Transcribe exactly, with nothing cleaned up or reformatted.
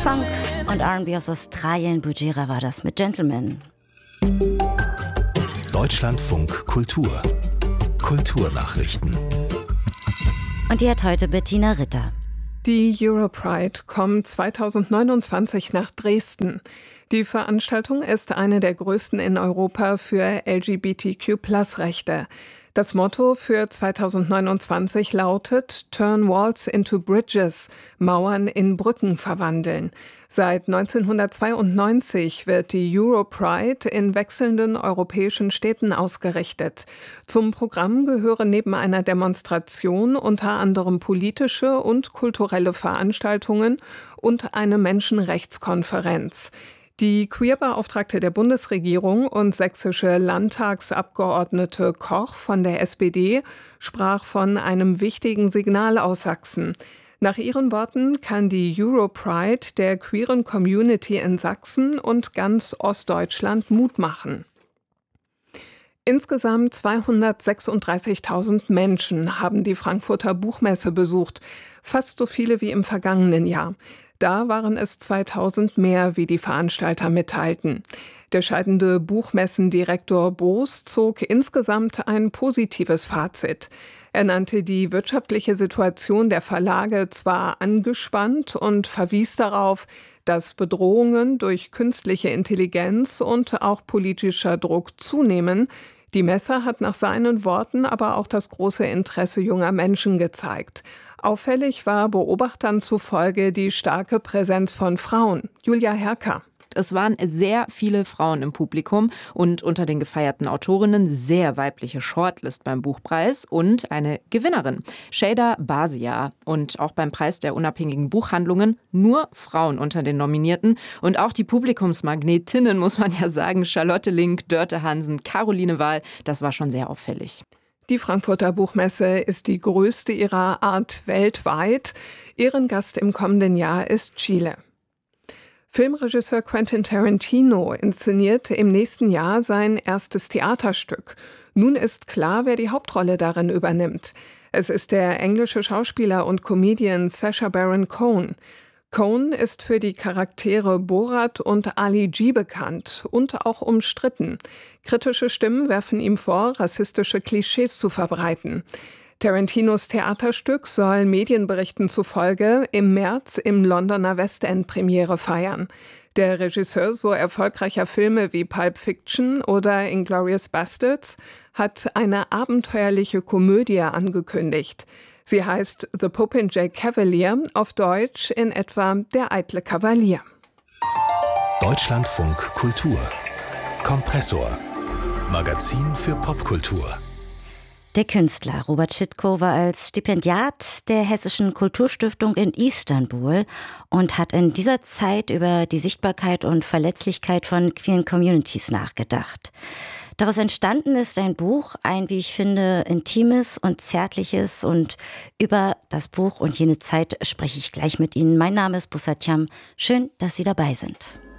Funk und R and B aus Australien. Bujira war das mit Gentleman. Deutschlandfunk Kultur. Kulturnachrichten. Und die hat heute Bettina Ritter. Die Europride kommt zweitausendneunundzwanzig nach Dresden. Die Veranstaltung ist eine der größten in Europa für L G B T Q Plus Rechte. Das Motto für zweitausendneunundzwanzig lautet Turn Walls into Bridges, Mauern in Brücken verwandeln. Seit neunzehnhundertzweiundneunzig wird die Europride in wechselnden europäischen Städten ausgerichtet. Zum Programm gehören neben einer Demonstration unter anderem politische und kulturelle Veranstaltungen und eine Menschenrechtskonferenz. Die Queerbeauftragte der Bundesregierung und sächsische Landtagsabgeordnete Koch von der S P D sprach von einem wichtigen Signal aus Sachsen. Nach ihren Worten kann die Europride der queeren Community in Sachsen und ganz Ostdeutschland Mut machen. Insgesamt zweihundertsechsunddreißigtausend Menschen haben die Frankfurter Buchmesse besucht, fast so viele wie im vergangenen Jahr. Da waren es zweitausend mehr, wie die Veranstalter mitteilten. Der scheidende Buchmessendirektor Boos zog insgesamt ein positives Fazit. Er nannte die wirtschaftliche Situation der Verlage zwar angespannt und verwies darauf, dass Bedrohungen durch künstliche Intelligenz und auch politischer Druck zunehmen. Die Messe hat nach seinen Worten aber auch das große Interesse junger Menschen gezeigt. Auffällig war Beobachtern zufolge die starke Präsenz von Frauen. Julia Herker. Es waren sehr viele Frauen im Publikum und unter den gefeierten Autorinnen sehr weibliche Shortlist beim Buchpreis und eine Gewinnerin, Şeyda Bazia. Und auch beim Preis der unabhängigen Buchhandlungen nur Frauen unter den Nominierten. Und auch die Publikumsmagnetinnen, muss man ja sagen, Charlotte Link, Dörte Hansen, Caroline Wahl, das war schon sehr auffällig. Die Frankfurter Buchmesse ist die größte ihrer Art weltweit. Ehrengast im kommenden Jahr ist Chile. Filmregisseur Quentin Tarantino inszeniert im nächsten Jahr sein erstes Theaterstück. Nun ist klar, wer die Hauptrolle darin übernimmt. Es ist der englische Schauspieler und Comedian Sacha Baron Cohen. Cohen ist für die Charaktere Borat und Ali G bekannt und auch umstritten. Kritische Stimmen werfen ihm vor, rassistische Klischees zu verbreiten. Tarantinos Theaterstück soll Medienberichten zufolge im März im Londoner West End Premiere feiern. Der Regisseur so erfolgreicher Filme wie Pulp Fiction oder Inglourious Basterds hat eine abenteuerliche Komödie angekündigt. Sie heißt The Popinjay Cavalier, auf Deutsch in etwa Der eitle Kavalier. Deutschlandfunk Kultur. Kompressor. Magazin für Popkultur. Der Künstler Robert Schitko war als Stipendiat der Hessischen Kulturstiftung in Istanbul und hat in dieser Zeit über die Sichtbarkeit und Verletzlichkeit von queeren Communities nachgedacht. Daraus entstanden ist ein Buch, ein, wie ich finde, intimes und zärtliches, und über das Buch und jene Zeit spreche ich gleich mit Ihnen. Mein Name ist Bussat Yam. Schön, dass Sie dabei sind.